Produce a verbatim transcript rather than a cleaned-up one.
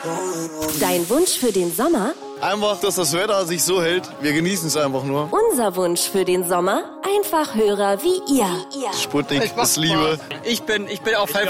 Dein Wunsch für den Sommer? Einfach, dass das Wetter sich so hält. Wir genießen es einfach nur. Unser Wunsch für den Sommer? Einfach Hörer wie ihr. Sputnik ist Liebe. Ich bin, ich bin auf halb